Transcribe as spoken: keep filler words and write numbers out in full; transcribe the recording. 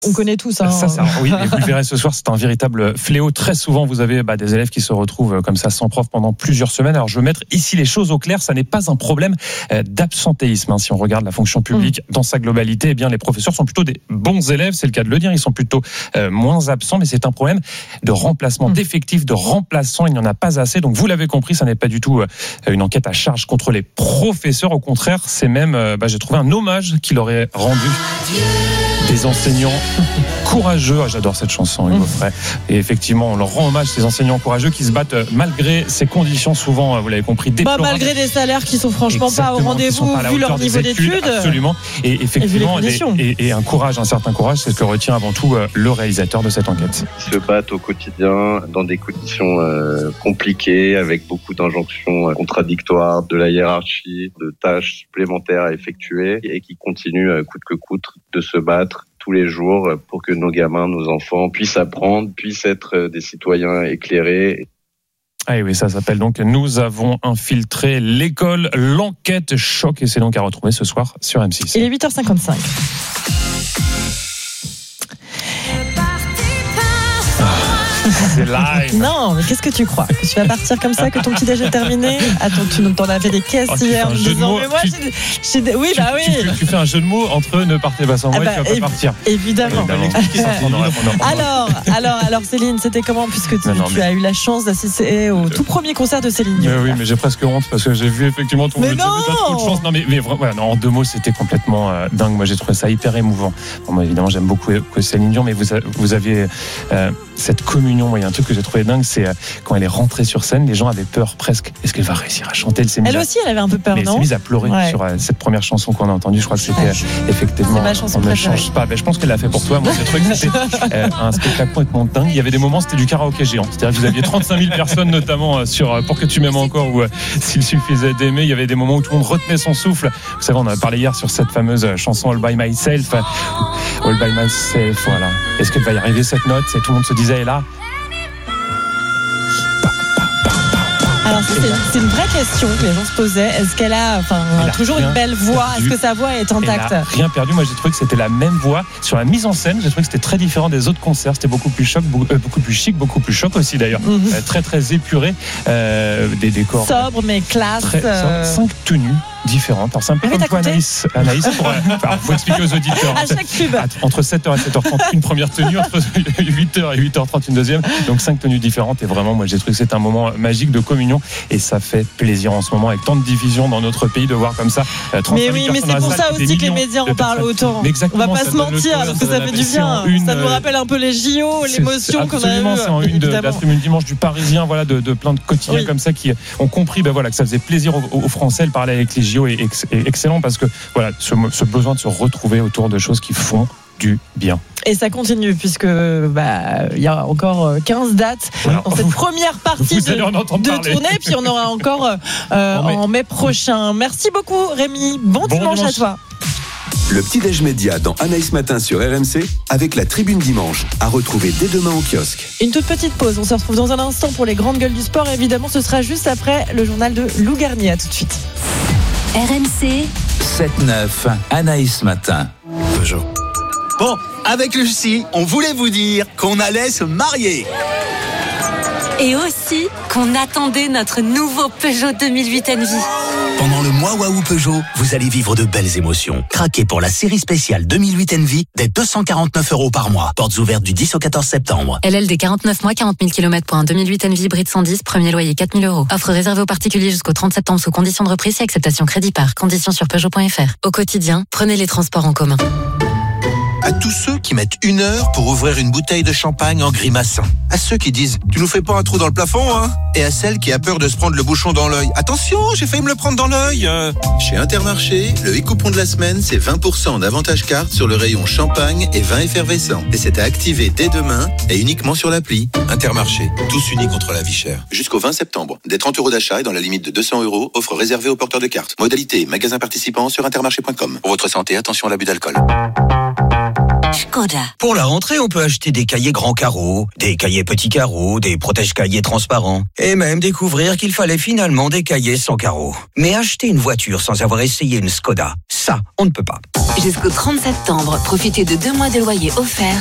On connaît tous. Hein. Ça, ça, oui, et vous le verrez ce soir, c'est un véritable fléau. Très souvent, vous avez bah, des élèves qui se retrouvent comme ça sans prof pendant plusieurs semaines. Alors, je veux mettre ici les choses au clair. Ça n'est pas un problème euh, d'absentéisme. Hein. Si on regarde la fonction publique mmh. dans sa globalité, eh bien, les professeurs sont plutôt des bons élèves. C'est le cas de le dire. Ils sont plutôt euh, moins absents, mais c'est un problème de remplacement, mmh. d'effectifs, de remplaçants. Il n'y en a pas assez. Donc, vous l'avez compris, ça n'est pas du tout euh, une enquête à charge contre les professeurs. Au contraire, c'est même, euh, bah, j'ai trouvé un hommage qu'il aurait rendu des enseignants courageux. Ah, j'adore cette chanson, Hugo Frey. Et effectivement, on leur rend hommage, ces enseignants courageux qui se battent malgré ces conditions souvent, vous l'avez compris, déplorables. Bah, malgré des salaires qui sont franchement Exactement, pas au rendez-vous pas vu leur niveau d'études. Absolument. Et effectivement, et, et, et un courage, un certain courage, c'est ce que retient avant tout le réalisateur de cette enquête. Ils se battent au quotidien dans des conditions euh, compliquées, avec beaucoup d'injonctions contradictoires, de la hiérarchie, de tâches supplémentaires à effectuer, et qui continuent euh, coûte que coûte de se battre tous les jours pour que nos gamins, nos enfants puissent apprendre, puissent être des citoyens éclairés. Ah oui, ça s'appelle donc Nous avons infiltré l'école, l'enquête choc, et c'est donc à retrouver ce soir sur M six. Il est huit heures cinquante-cinq. C'est live. Non, mais qu'est-ce que tu crois? Que tu vas partir comme ça, que ton petit déj est terminé? Attends, tu t'en avais des caisses oh, hier en disant, mais moi, tu, j'ai, j'ai, oui, tu, bah oui. Tu, tu, tu fais un jeu de mots entre ne partez pas sans moi ah bah, et tu vas évi- pas partir. Évidemment. évidemment. alors, alors, alors, Céline, c'était comment, puisque tu, non, non, tu mais... as eu la chance d'assister au tout premier concert de Céline Dion? Oui, mais j'ai presque honte parce que j'ai vu effectivement ton. Mais non. Pas trop de chance. Non, mais, mais voilà, non, en deux mots, c'était complètement euh, dingue. Moi, j'ai trouvé ça hyper émouvant. Bon, moi, évidemment, j'aime beaucoup Céline Dion, mais vous, vous aviez euh, cette communion. Il y a un truc que j'ai trouvé dingue, c'est euh, quand elle est rentrée sur scène, les gens avaient peur presque. Est-ce qu'elle va réussir à chanter? Elle s'est mise Elle à... aussi, elle avait un peu peur, mais non? Elle s'est mise à pleurer ouais. sur euh, cette première chanson qu'on a entendue. Je crois que c'était euh, effectivement. C'est ma chanson on ne préférée. change pas. Ben, je pense qu'elle l'a fait pour toi. Moi, j'ai trouvé que c'était euh, un spectacle complètement dingue. Il y avait des moments, c'était du karaoké géant. C'est-à-dire que vous aviez trente-cinq mille personnes, notamment euh, sur euh, Pour que tu m'aimes encore, ou euh, S'il suffisait d'aimer. Il y avait des moments où tout le monde retenait son souffle. Vous savez, on a parlé hier sur cette fameuse chanson All by Myself. All by Myself, voilà. Est-ce qu'elle va y arriver cette note? Et tout le monde se disait, et là. Alors c'est, c'est une vraie question que les gens se posaient. Est-ce qu'elle a, enfin, a toujours une belle voix? Perdu. Est-ce que sa voix est intacte? Elle a rien perdu. Moi, j'ai trouvé que c'était la même voix sur la mise en scène. J'ai trouvé que c'était très différent des autres concerts. C'était beaucoup plus choc, beaucoup, euh, beaucoup plus chic, beaucoup plus choc aussi d'ailleurs. Mm-hmm. Euh, très très épuré, euh, des décors sobre mais classe. Très, euh... Cinq tenues différentes. Alors c'est un peu comme toi, Anaïs. Anaïs, pour, alors, faut expliquer aux auditeurs. À chaque pub. Entre sept heures et sept heures trente, une première tenue, entre huit heures et huit heures trente, une deuxième. Donc cinq tenues différentes. Et vraiment, moi, j'ai trouvé que c'était un moment magique de communion. Et ça fait plaisir en ce moment, avec tant de divisions dans notre pays, de voir comme ça trente-cinq mille mais oui, mais c'est pour ça aussi que les médias en parlent autant. On va pas se mentir, parce que ça fait du bien. Une, ça nous rappelle un peu les J O, l'émotion qu'on a eue. Absolument, c'est en une de la tribune dimanche du Parisien, voilà, de, de plein de quotidiens oui. comme ça qui ont compris, ben voilà, que ça faisait plaisir aux, aux Français. Le parler avec les J O est, est excellent parce que voilà, ce, ce besoin de se retrouver autour de choses qui font du bien. Et ça continue puisque bah il y a encore quinze dates voilà. dans cette première partie de, de tournée, puis on aura encore euh, en, mai. en mai prochain. Merci beaucoup Rémi, bon, bon dimanche, dimanche à toi. Le petit-déj média dans Anaïs Matin sur R M C avec la Tribune Dimanche, à retrouver dès demain au kiosque. Une toute petite pause, on se retrouve dans un instant pour les grandes gueules du sport. Évidemment, ce sera juste après le journal de Lou Garnier. À tout de suite. R M C sept neuf, Anaïs Matin. Peugeot. Bon, avec Lucie, on voulait vous dire qu'on allait se marier. Et aussi qu'on attendait notre nouveau Peugeot deux mille huit Envy. Pendant le mois Waouh Peugeot, vous allez vivre de belles émotions. Craquez pour la série spéciale deux mille huit Envy dès deux cent quarante-neuf euros par mois. Portes ouvertes du dix au quatorze septembre. L L D quarante-neuf mois, quarante mille kilomètres pour un deux mille huit Envy hybride cent dix, premier loyer quatre mille euros. Offre réservée aux particuliers jusqu'au trente septembre sous conditions de reprise et acceptation crédit par. Conditions sur Peugeot point F R. Au quotidien, prenez les transports en commun. À tous ceux qui mettent une heure pour ouvrir une bouteille de champagne en grimaçant. À ceux qui disent « Tu nous fais pas un trou dans le plafond, hein ?» Et à celle qui a peur de se prendre le bouchon dans l'œil. « Attention, j'ai failli me le prendre dans l'œil euh. !» Chez Intermarché, le e-coupon de la semaine, c'est vingt pour cent en avantage carte sur le rayon champagne et vin effervescent. Et c'est à activer dès demain et uniquement sur l'appli. Intermarché, tous unis contre la vie chère. Jusqu'au vingt septembre. Dès trente euros d'achat et dans la limite de deux cents euros, offre réservée aux porteurs de cartes. Modalité, magasin participant sur intermarché point com. Pour votre santé, attention à l'abus d'alcool. Škoda. Pour la rentrée, on peut acheter des cahiers grands carreaux, des cahiers petits carreaux, des protège-cahiers transparents, et même découvrir qu'il fallait finalement des cahiers sans carreaux. Mais acheter une voiture sans avoir essayé une Škoda, ça, on ne peut pas. Jusqu'au trente septembre, profitez de deux mois de loyer offerts